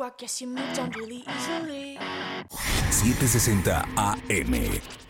I guess you moved on really easily. 760 AM.